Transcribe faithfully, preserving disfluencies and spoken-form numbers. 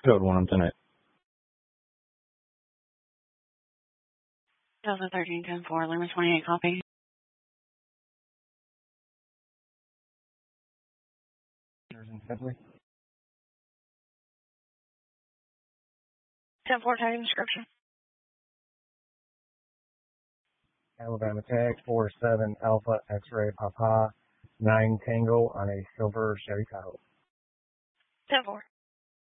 Code one, I'm tonight. Delta thirteen ten four, Lima twenty-eight, copy. In February. ten four, tag description. Alabama tag four seven Alpha X-ray Papa nine Tango on a silver Chevy Tahoe. ten four.